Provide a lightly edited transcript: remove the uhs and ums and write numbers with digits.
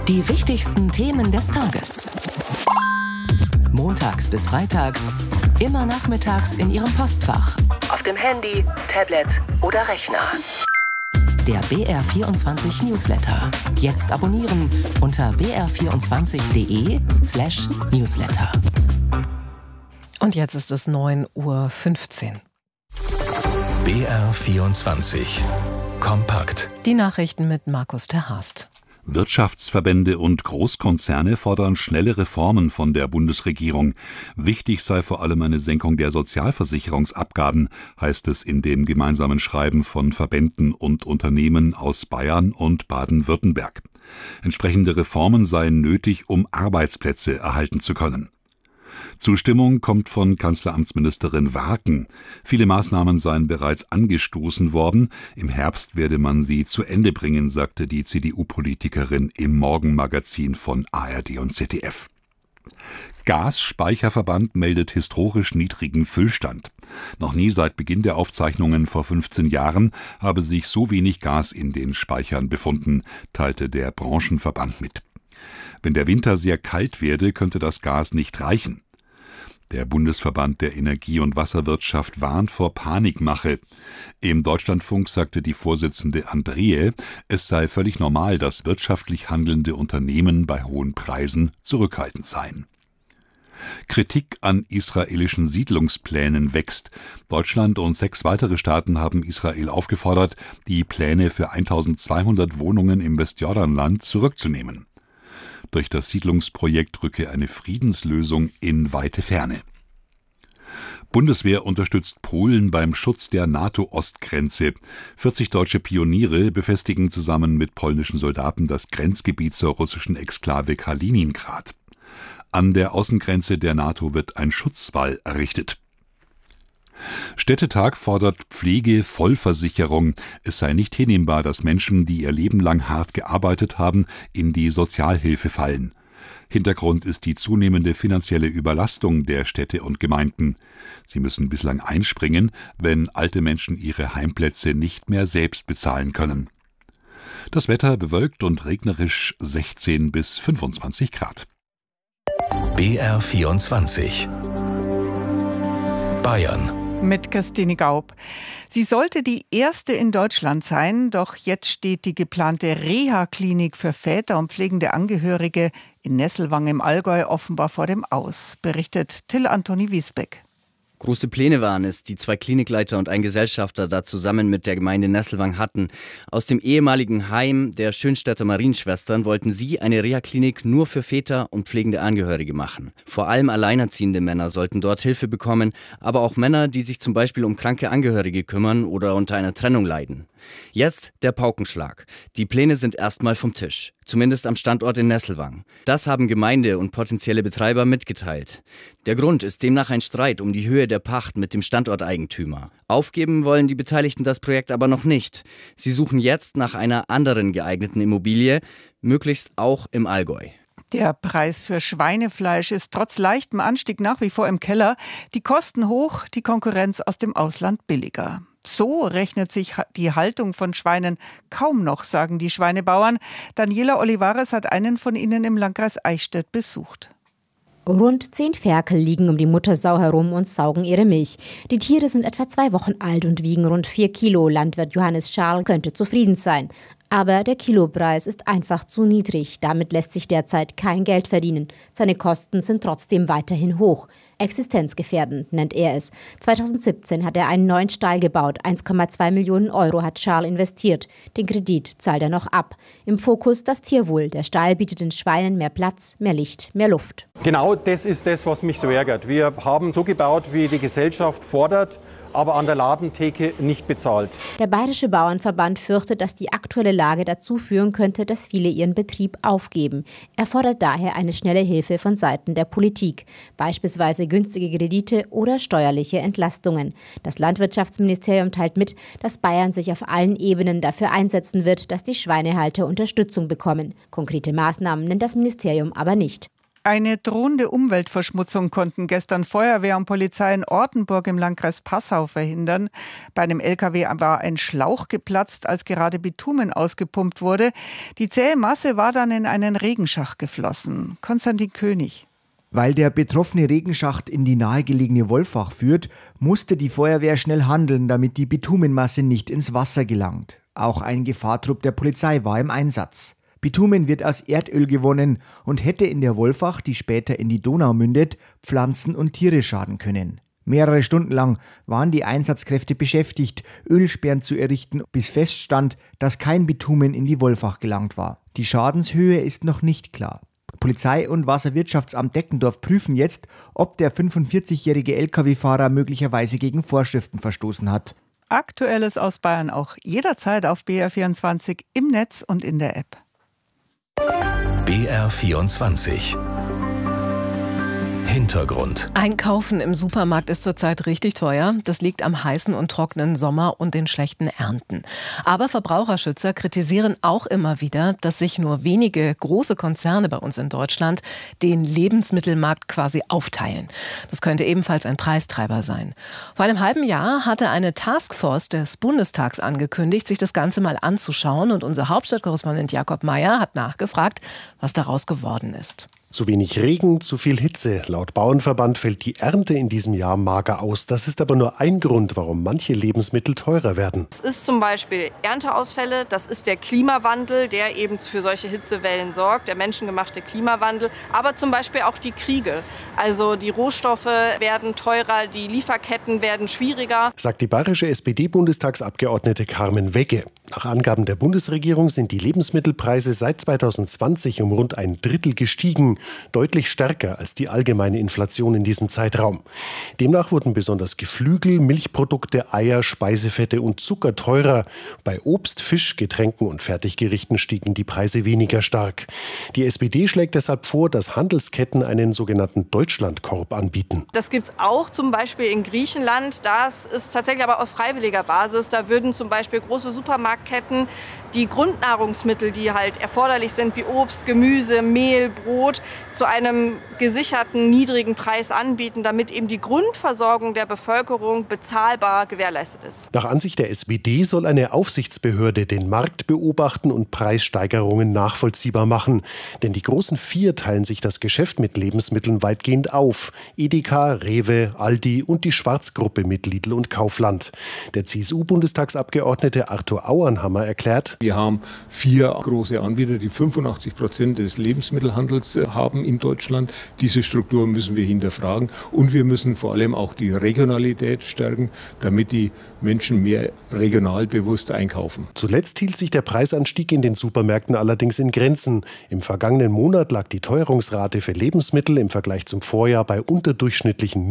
Die wichtigsten Themen des Tages. Montags bis freitags, immer nachmittags in Ihrem Postfach. Auf dem Handy, Tablet oder Rechner. Der BR24 Newsletter. Jetzt abonnieren unter br24.de/Newsletter. Und jetzt ist es 9:15 Uhr. BR24 Kompakt. Die Nachrichten mit Markus Terhast. Wirtschaftsverbände und Großkonzerne fordern schnelle Reformen von der Bundesregierung. Wichtig sei vor allem eine Senkung der Sozialversicherungsabgaben, heißt es in dem gemeinsamen Schreiben von Verbänden und Unternehmen aus Bayern und Baden-Württemberg. Entsprechende Reformen seien nötig, um Arbeitsplätze erhalten zu können. Zustimmung kommt von Kanzleramtsministerin Warken. Viele Maßnahmen seien bereits angestoßen worden. Im Herbst werde man sie zu Ende bringen, sagte die CDU-Politikerin im Morgenmagazin von ARD und ZDF. Gasspeicherverband meldet historisch niedrigen Füllstand. Noch nie seit Beginn der Aufzeichnungen vor 15 Jahren habe sich so wenig Gas in den Speichern befunden, teilte der Branchenverband mit. Wenn der Winter sehr kalt werde, könnte das Gas nicht reichen. Der Bundesverband der Energie- und Wasserwirtschaft warnt vor Panikmache. Im Deutschlandfunk sagte die Vorsitzende Andreae, es sei völlig normal, dass wirtschaftlich handelnde Unternehmen bei hohen Preisen zurückhaltend seien. Kritik an israelischen Siedlungsplänen wächst. Deutschland und 6 weitere Staaten haben Israel aufgefordert, die Pläne für 1200 Wohnungen im Westjordanland zurückzunehmen. Durch das Siedlungsprojekt rücke eine Friedenslösung in weite Ferne. Bundeswehr unterstützt Polen beim Schutz der NATO-Ostgrenze. 40 deutsche Pioniere befestigen zusammen mit polnischen Soldaten das Grenzgebiet zur russischen Exklave Kaliningrad. An der Außengrenze der NATO wird ein Schutzwall errichtet. Städtetag fordert Pflege-Vollversicherung. Es sei nicht hinnehmbar, dass Menschen, die ihr Leben lang hart gearbeitet haben, in die Sozialhilfe fallen. Hintergrund ist die zunehmende finanzielle Überlastung der Städte und Gemeinden. Sie müssen bislang einspringen, wenn alte Menschen ihre Heimplätze nicht mehr selbst bezahlen können. Das Wetter bewölkt und regnerisch 16 bis 25 Grad. BR24 Bayern. Mit Christine Gaub. Sie sollte die erste in Deutschland sein, doch jetzt steht die geplante Reha-Klinik für Väter und pflegende Angehörige in Nesselwang im Allgäu offenbar vor dem Aus, berichtet Till Antoni Wiesbeck. Große Pläne waren es, die 2 Klinikleiter und ein Gesellschafter da zusammen mit der Gemeinde Nesselwang hatten. Aus dem ehemaligen Heim der Schönstädter Marienschwestern wollten sie eine Reha-Klinik nur für Väter und pflegende Angehörige machen. Vor allem alleinerziehende Männer sollten dort Hilfe bekommen, aber auch Männer, die sich zum Beispiel um kranke Angehörige kümmern oder unter einer Trennung leiden. Jetzt der Paukenschlag. Die Pläne sind erstmal vom Tisch. Zumindest am Standort in Nesselwang. Das haben Gemeinde und potenzielle Betreiber mitgeteilt. Der Grund ist demnach ein Streit um die Höhe der Pacht mit dem Standorteigentümer. Aufgeben wollen die Beteiligten das Projekt aber noch nicht. Sie suchen jetzt nach einer anderen geeigneten Immobilie, möglichst auch im Allgäu. Der Preis für Schweinefleisch ist trotz leichtem Anstieg nach wie vor im Keller. Die Kosten hoch, die Konkurrenz aus dem Ausland billiger. So rechnet sich die Haltung von Schweinen kaum noch, sagen die Schweinebauern. Daniela Olivares hat einen von ihnen im Landkreis Eichstätt besucht. Rund 10 Ferkel liegen um die Muttersau herum und saugen ihre Milch. Die Tiere sind etwa 2 Wochen alt und wiegen rund 4 Kilo. Landwirt Johannes Scharl könnte zufrieden sein. Aber der Kilopreis ist einfach zu niedrig. Damit lässt sich derzeit kein Geld verdienen. Seine Kosten sind trotzdem weiterhin hoch. Existenzgefährdend nennt er es. 2017 hat er einen neuen Stall gebaut. 1,2 Millionen Euro hat Scharl investiert. Den Kredit zahlt er noch ab. Im Fokus das Tierwohl. Der Stall bietet den Schweinen mehr Platz, mehr Licht, mehr Luft. Genau das ist das, was mich so ärgert. Wir haben so gebaut, wie die Gesellschaft fordert, aber an der Ladentheke nicht bezahlt. Der Bayerische Bauernverband fürchtet, dass die aktuelle Lage dazu führen könnte, dass viele ihren Betrieb aufgeben. Er fordert daher eine schnelle Hilfe von Seiten der Politik, beispielsweise günstige Kredite oder steuerliche Entlastungen. Das Landwirtschaftsministerium teilt mit, dass Bayern sich auf allen Ebenen dafür einsetzen wird, dass die Schweinehalter Unterstützung bekommen. Konkrete Maßnahmen nennt das Ministerium aber nicht. Eine drohende Umweltverschmutzung konnten gestern Feuerwehr und Polizei in Ortenburg im Landkreis Passau verhindern. Bei einem LKW war ein Schlauch geplatzt, als gerade Bitumen ausgepumpt wurde. Die zähe Masse war dann in einen Regenschacht geflossen. Konstantin König. Weil der betroffene Regenschacht in die nahegelegene Wolfach führt, musste die Feuerwehr schnell handeln, damit die Bitumenmasse nicht ins Wasser gelangt. Auch ein Gefahrtrupp der Polizei war im Einsatz. Bitumen wird aus Erdöl gewonnen und hätte in der Wolfach, die später in die Donau mündet, Pflanzen und Tiere schaden können. Mehrere Stunden lang waren die Einsatzkräfte beschäftigt, Ölsperren zu errichten, bis feststand, dass kein Bitumen in die Wolfach gelangt war. Die Schadenshöhe ist noch nicht klar. Polizei und Wasserwirtschaftsamt Deckendorf prüfen jetzt, ob der 45-jährige Lkw-Fahrer möglicherweise gegen Vorschriften verstoßen hat. Aktuelles aus Bayern auch jederzeit auf BR24 im Netz und in der App. BR24 Hintergrund. Einkaufen im Supermarkt ist zurzeit richtig teuer. Das liegt am heißen und trockenen Sommer und den schlechten Ernten. Aber Verbraucherschützer kritisieren auch immer wieder, dass sich nur wenige große Konzerne bei uns in Deutschland den Lebensmittelmarkt quasi aufteilen. Das könnte ebenfalls ein Preistreiber sein. Vor einem halben Jahr hatte eine Taskforce des Bundestags angekündigt, sich das Ganze mal anzuschauen. Und unser Hauptstadtkorrespondent Jakob Mayer hat nachgefragt, was daraus geworden ist. Zu wenig Regen, zu viel Hitze. Laut Bauernverband fällt die Ernte in diesem Jahr mager aus. Das ist aber nur ein Grund, warum manche Lebensmittel teurer werden. Es ist zum Beispiel Ernteausfälle, das ist der Klimawandel, der eben für solche Hitzewellen sorgt, der menschengemachte Klimawandel, aber zum Beispiel auch die Kriege. Also die Rohstoffe werden teurer, die Lieferketten werden schwieriger. Sagt die bayerische SPD-Bundestagsabgeordnete Carmen Wegge. Nach Angaben der Bundesregierung sind die Lebensmittelpreise seit 2020 um rund ein Drittel gestiegen. Deutlich stärker als die allgemeine Inflation in diesem Zeitraum. Demnach wurden besonders Geflügel, Milchprodukte, Eier, Speisefette und Zucker teurer. Bei Obst, Fisch, Getränken und Fertiggerichten stiegen die Preise weniger stark. Die SPD schlägt deshalb vor, dass Handelsketten einen sogenannten Deutschlandkorb anbieten. Das gibt es auch zum Beispiel in Griechenland. Das ist tatsächlich aber auf freiwilliger Basis. Da würden zum Beispiel große Supermarktketten die Grundnahrungsmittel, die halt erforderlich sind, wie Obst, Gemüse, Mehl, Brot, zu einem gesicherten, niedrigen Preis anbieten, damit eben die Grundversorgung der Bevölkerung bezahlbar gewährleistet ist. Nach Ansicht der SPD soll eine Aufsichtsbehörde den Markt beobachten und Preissteigerungen nachvollziehbar machen. Denn die großen vier teilen sich das Geschäft mit Lebensmitteln weitgehend auf. Edeka, Rewe, Aldi und die Schwarzgruppe mit Lidl und Kaufland. Der CSU-Bundestagsabgeordnete Arthur Auernhammer erklärt: Wir haben 4 große Anbieter, die 85% des Lebensmittelhandels haben in Deutschland. Diese Struktur müssen wir hinterfragen und wir müssen vor allem auch die Regionalität stärken, damit die Menschen mehr regional bewusst einkaufen. Zuletzt hielt sich der Preisanstieg in den Supermärkten allerdings in Grenzen. Im vergangenen Monat lag die Teuerungsrate für Lebensmittel im Vergleich zum Vorjahr bei unterdurchschnittlichen